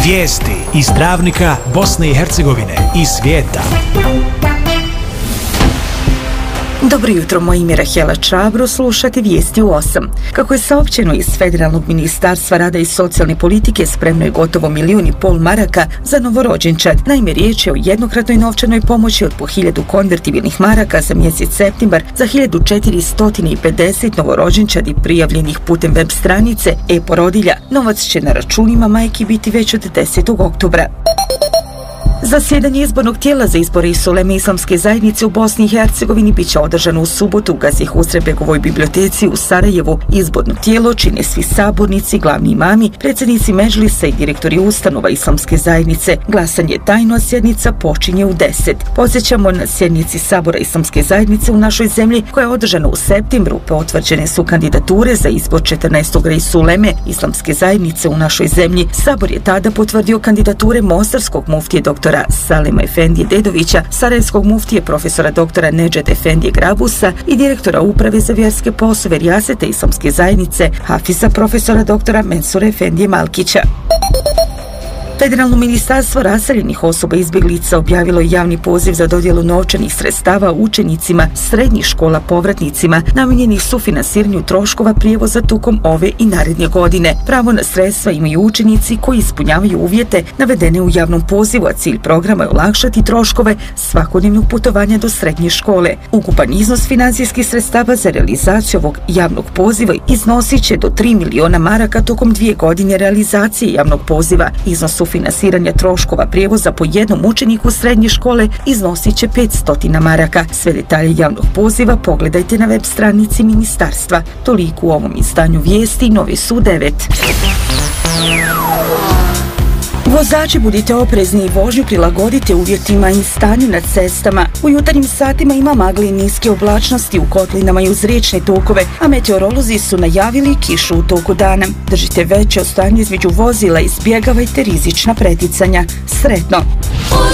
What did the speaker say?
Vijesti iz Travnika, Bosne i Hercegovine i svijeta. Dobro jutro, moje ime je Rahela Čabro, slušate vijesti u 8. Kako je saopćeno iz Federalnog ministarstva rada i socijalne politike, spremno je gotovo 1,5 milijuna maraka za novorođenčad. Naime, riječ je o jednokratnoj novčanoj pomoći od po 1000 konvertibilnih maraka za mjesec septembar za 1450 novorođenčadi prijavljenih putem web stranice e-porodilja. Novac će na računima majki biti već od 10. oktobra. Zasjedanje izbornog tijela za izbore Isuleme islamske zajednice u Bosni i Hercegovini bit će održano u subotu u Gazi Husrebegovoj biblioteci u Sarajevu. Izborno tijelo čine svi sabornici, glavni imami, predsjednici medžlisa i direktori ustanova islamske zajednice. Glasanje je tajno, a sjednica počinje u 10. Podsjećamo, na sjednici Sabora islamske zajednice u našoj zemlji, koja je održana u septembru, potvrđene su kandidature za izbor 14. Isuleme islamske zajednice u našoj zemlji. Sabor je tada potvrdio kandidature mostarskog muftije dr. Salima Efendije Dedovića, sarajevskog muftije profesora dr. Nedžet Efendije Grabusa i direktora Uprave za vjerske poslove Rijasete islamske zajednice Hafiza profesora dr. Mensura Efendije Malkića. Federalno ministarstvo raseljenih osoba izbjeglica objavilo je javni poziv za dodjelu novčanih sredstava učenicima srednjih škola povratnicima namijenjenih sufinansiranju troškova prijevoza tokom ove i naredne godine. Pravo na sredstva imaju učenici koji ispunjavaju uvjete navedene u javnom pozivu, a cilj programa je olakšati troškove svakodnevnog putovanja do srednje škole. Ukupan iznos financijskih sredstava za realizaciju ovog javnog poziva iznosit će do 3 miliona maraka tokom 2 godine realizacije javnog poziva. Iznos finansiranja troškova prijevoza po jednom učeniku srednje škole iznosit će 500 maraka. Sve detalje javnog poziva pogledajte na web stranici ministarstva. Toliko u ovom izdanju vijesti, Novi su 9. Vozači, budite oprezni i vožnju prilagodite uvjetima i stanju na cestama. U jutarnjim satima ima magle i niske oblačnosti u kotlinama i uz riječne tokove, a meteorolozi su najavili kišu u toku dana. Držite veće odstojanje između vozila i izbjegavajte rizična preticanja. Sretno!